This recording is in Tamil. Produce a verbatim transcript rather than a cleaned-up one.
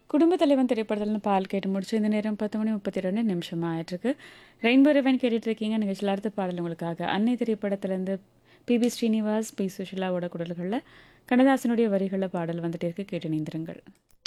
குடும்ப தலைவன் திரைப்படத்துலருந்து பால் கேட்டு முடிச்சு இந்த நேரம் பத்து மணி முப்பத்தி ரெண்டு நிமிஷம் ஆயிட்டிருக்கு. ரெயின்போ ரிவைன் கேட்டுட்டு இருக்கீங்க. நிகழ்ச்சியில் அடுத்த பாடல் உங்களுக்காக அன்னை திரைப்படத்திலேருந்து பிபி ஸ்ரீனிவாஸ், பி சுஷிலாவோட குரல்களில் கண்ணதாசனுடைய வரிகளில் பாடல் வந்துட்டு இருக்கு. கேட்டு நீந்திருங்கள்.